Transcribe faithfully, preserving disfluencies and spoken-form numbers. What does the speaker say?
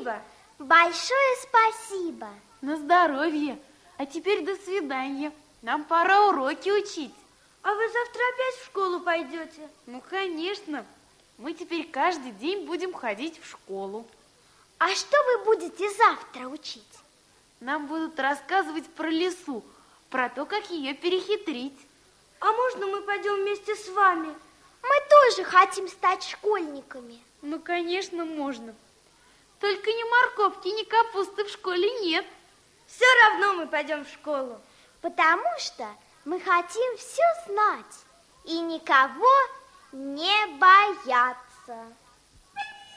спасибо. Большое спасибо. На здоровье. А теперь до свидания. Нам пора уроки учить. А вы завтра опять в школу пойдете? Ну, конечно. Мы теперь каждый день будем ходить в школу. А что вы будете завтра учить? Нам будут рассказывать про лису, про то, как ее перехитрить. А можно мы пойдем вместе с вами? Мы тоже хотим стать школьниками. Ну, конечно, можно. Только ни морковки, ни капусты в школе нет. Все равно мы пойдем в школу. Потому что мы хотим все знать и никого не бояться.